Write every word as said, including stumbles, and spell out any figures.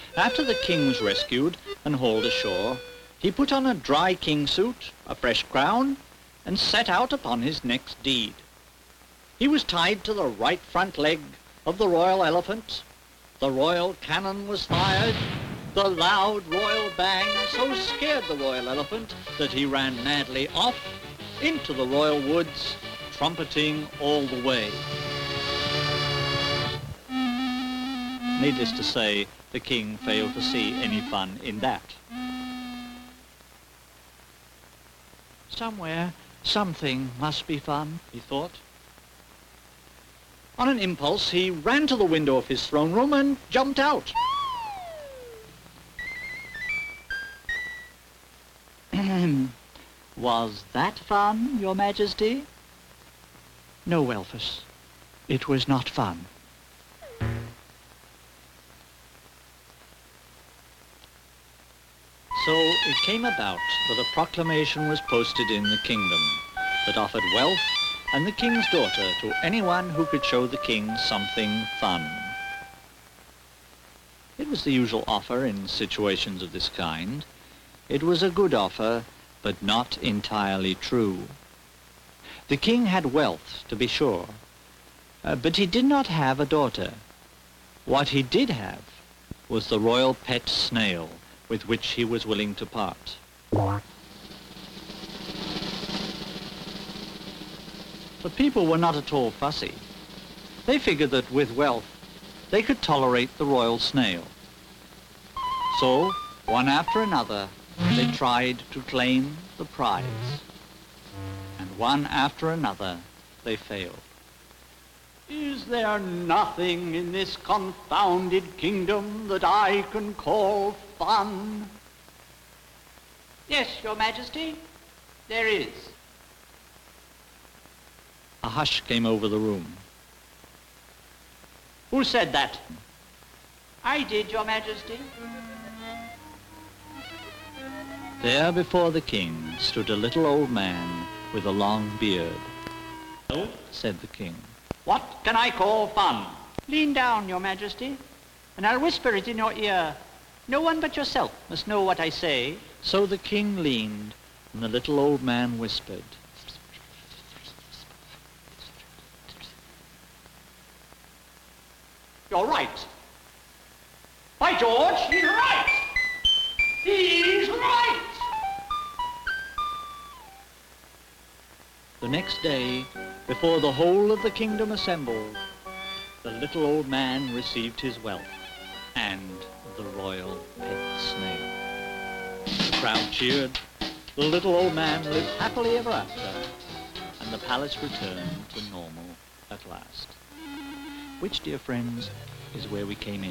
After the king was rescued and hauled ashore, he put on a dry king suit, a fresh crown, and set out upon his next deed. He was tied to the right front leg of the royal elephant. The royal cannon was fired. The loud royal bang so scared the royal elephant that he ran madly off into the royal woods, trumpeting all the way. Needless to say, the king failed to see any fun in that. Somewhere, something must be fun, he thought. On an impulse, he ran to the window of his throne room and jumped out. Was that fun, Your Majesty? No, Elphus, it was not fun. So it came about that a proclamation was posted in the kingdom that offered wealth and the king's daughter to anyone who could show the king something fun. It was the usual offer in situations of this kind. It was a good offer, but not entirely true. The king had wealth, to be sure, uh, but he did not have a daughter. What he did have was the royal pet snail with which he was willing to part. The people were not at all fussy. They figured that with wealth, they could tolerate the royal snail. So, one after another, they tried to claim the prize. And one after another, they failed. Is there nothing in this confounded kingdom that I can call fun? Yes, Your Majesty, there is. A hush came over the room. Who said that? I did, Your Majesty. There before the king stood a little old man with a long beard. Oh, said the king. What can I call fun? Lean down, Your Majesty, and I'll whisper it in your ear. No one but yourself must know what I say. So the king leaned, and the little old man whispered. You're right. By George, he's right! He's right! The next day, before the whole of the kingdom assembled, the little old man received his wealth and the royal pet snail. The crowd cheered, the little old man lived happily ever after, and the palace returned to normal at last. Which, dear friends, is where we came in.